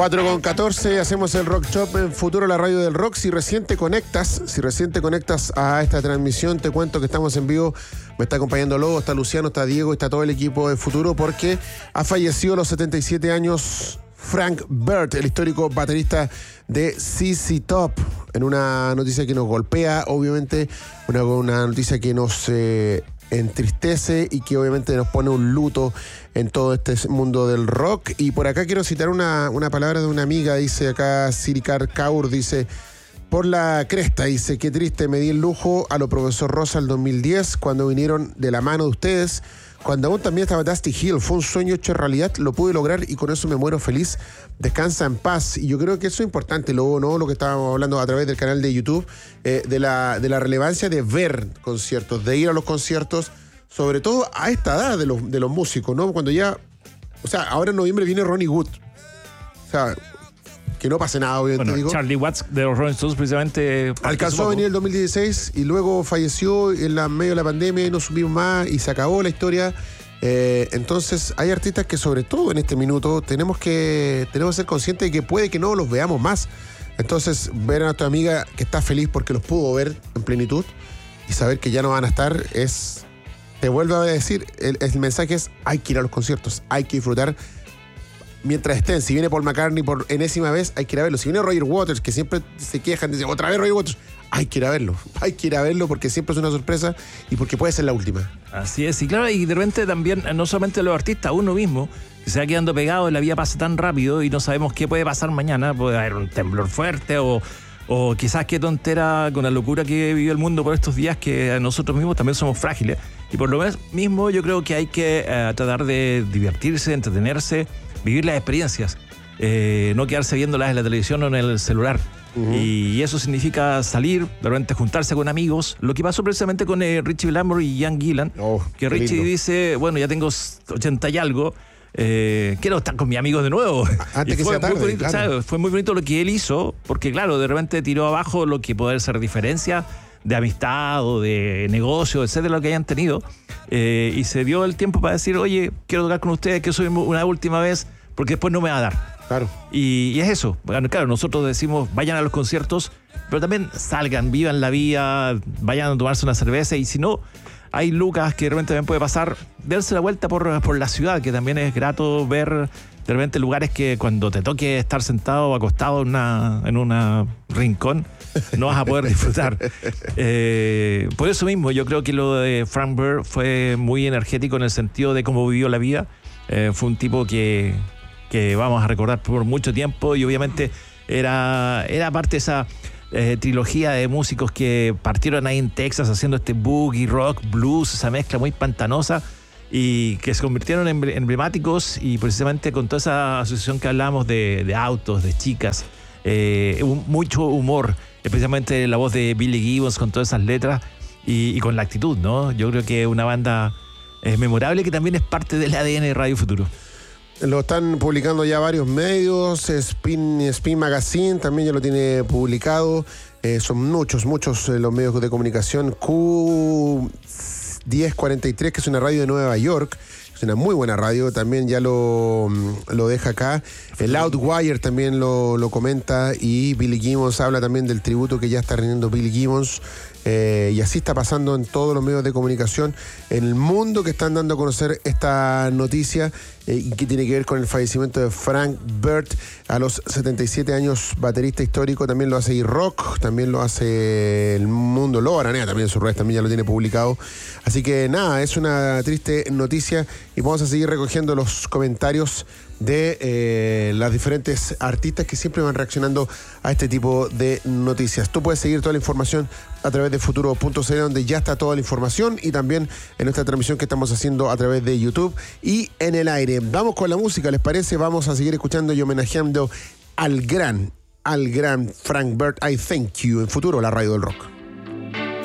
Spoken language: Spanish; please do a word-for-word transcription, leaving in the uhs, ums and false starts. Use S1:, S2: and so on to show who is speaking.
S1: cuatro con catorce, hacemos el Rock Shop en Futuro, la radio del rock. Si recién te conectas, si recién te conectas a esta transmisión, te cuento que estamos en vivo. Me está acompañando Lobo, está Luciano, está Diego, está todo el equipo de Futuro, porque ha fallecido a los setenta y siete años Frank Burt, el histórico baterista de Z Z Top, en una noticia que nos golpea, obviamente, una, una noticia que nos eh, entristece y que obviamente nos pone un luto en todo este mundo del rock. Y por acá quiero citar una, una palabra de una amiga, dice acá Sirikar Kaur, dice: por la cresta, dice, qué triste, me di el lujo a lo Profesor Rosa el dos mil diez, cuando vinieron de la mano de ustedes, cuando aún también estaba Dusty Hill. Fue un sueño hecho realidad, lo pude lograr y con eso me muero feliz. Descansa en paz. Y yo creo que eso es importante, luego, ¿no? Lo que estábamos hablando a través del canal de YouTube, eh, de, la, de la relevancia de ver conciertos, de ir a los conciertos, sobre todo a esta edad de los, de los músicos, ¿no? Cuando ya, o sea, ahora en noviembre viene Ronnie Wood. O sea, que no pase nada, obviamente.
S2: Bueno,
S1: digo.
S2: Charlie Watts de los Rolling Stones precisamente
S1: alcanzó a venir el dos mil dieciséis y luego falleció en la medio de la pandemia y no supimos más y se acabó la historia. Eh, entonces hay artistas que, sobre todo en este minuto, tenemos que, tenemos que ser conscientes de que puede que no los veamos más. Entonces ver a nuestra amiga que está feliz porque los pudo ver en plenitud y saber que ya no van a estar es... Te vuelvo a decir, el, el mensaje es: hay que ir a los conciertos, hay que disfrutar mientras estén. Si viene Paul McCartney por enésima vez, hay que ir a verlo. Si viene Roger Waters, que siempre se quejan, dicen otra vez Roger Waters, hay que ir a verlo. Hay que ir a verlo porque siempre es una sorpresa y porque puede ser la última.
S2: Así es, y claro, y de repente también, no solamente los artistas, uno mismo, que se va quedando pegado, la vida pasa tan rápido y no sabemos qué puede pasar mañana. Puede haber un temblor fuerte o, o quizás qué tontera con la locura que vivió el mundo por estos días, que nosotros mismos también somos frágiles. Y por lo mismo yo creo que hay que uh, tratar de divertirse, entretenerse, vivir las experiencias, eh, no quedarse viéndolas en la televisión o en el celular. Uh-huh. Y eso significa salir, de repente juntarse con amigos. Lo que pasó precisamente con eh, Richie Blackmore y Ian Gillan,
S1: oh,
S2: que Richie lindo. dice, bueno, ya tengo ochenta y algo, eh, quiero estar con mis amigos de nuevo.
S1: Antes que
S2: fue,
S1: sea tarde,
S2: muy bonito,
S1: claro.
S2: ¿sabes? Fue muy bonito lo que él hizo, porque claro, de repente tiró abajo lo que puede ser diferencia de amistad o de negocio, etcétera, lo que hayan tenido, eh, y se dio el tiempo para decir, oye, quiero tocar con ustedes, que soy una última vez, porque después no me va a dar.
S1: Claro.
S2: Y, y es eso. Bueno, claro, nosotros decimos, vayan a los conciertos, pero también salgan, vivan la vida, vayan a tomarse una cerveza, y si no, hay lucas que de repente también puede pasar, darse la vuelta por, por la ciudad, que también es grato ver de repente lugares que cuando te toque estar sentado o acostado en una, en una rincón, no vas a poder disfrutar. Eh, por eso mismo, yo creo que lo de Frank Burt fue muy energético en el sentido de cómo vivió la vida. Eh, fue un tipo que, que vamos a recordar por mucho tiempo, y obviamente era, era parte de esa eh, trilogía de músicos que partieron ahí en Texas haciendo este boogie, rock, blues, esa mezcla muy pantanosa, y que se convirtieron en emblemáticos, y precisamente con toda esa asociación que hablábamos de, de autos, de chicas, eh, un, mucho humor, especialmente la voz de Billy Gibbons con todas esas letras y, y con la actitud, ¿no? Yo creo que una banda es memorable, que también es parte del A D N de Radio Futuro.
S1: Lo están publicando ya varios medios, Spin, Spin Magazine también ya lo tiene publicado, eh, son muchos, muchos eh, los medios de comunicación. Q diez cuarenta y tres, que es una radio de Nueva York, es una muy buena radio, también ya lo, lo deja acá. El Outwire también lo, lo comenta, y Billy Gibbons habla también del tributo que ya está rindiendo Billy Gibbons. Eh, y así está pasando en todos los medios de comunicación en el mundo, que están dando a conocer esta noticia, eh, y que tiene que ver con el fallecimiento de Frank Burt a los setenta y siete años, baterista histórico. También lo hace E-Rock, también lo hace El Mundo, Lobo Aranea también en sus redes también ya lo tiene publicado. Así que nada, es una triste noticia, y vamos a seguir recogiendo los comentarios de eh, las diferentes artistas que siempre van reaccionando a este tipo de noticias. Tú puedes seguir toda la información a través de futuro punto c l, donde ya está toda la información, y también en nuestra transmisión que estamos haciendo a través de YouTube y en el aire. Vamos con la música, ¿les parece? Vamos a seguir escuchando y homenajeando al gran, al gran Frank Burt. I Thank You en Futuro, la radio del rock.